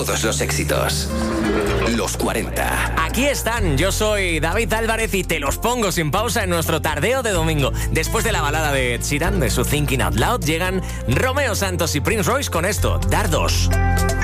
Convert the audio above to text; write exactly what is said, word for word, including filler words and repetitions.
Todos los éxitos. Los cuarenta. Aquí están, yo soy David Álvarez y te los pongo sin pausa en nuestro tardeo de domingo. Después de la balada de Ed Sheeran, de su Thinking Out Loud, llegan Romeo Santos y Prince Royce con esto, Dardos.